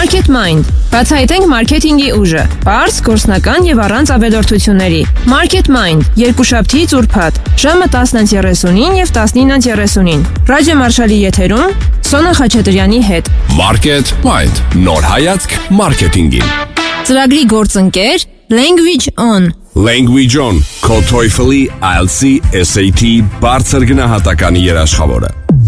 Market Mind. Բացահայտենք մարքեթինգի ուժը։ Պարզ, գործնական եւ առանց ավելորդությունների։ Market Mind. Երկուշաբթիից ուրբաթ, ժամը 10:30 եւ 19:30։ Ռադիո Մարշալի եթերում Սոնա Խաչատրյանի հետ։ Market Mind. Նոր հայացք մարքեթինգին։ Ծրագրի գործընկեր Language On. Language On. Քո TOEFL-ի, IELTS-ի, SAT բարձր գնահատականի երաշխավորը։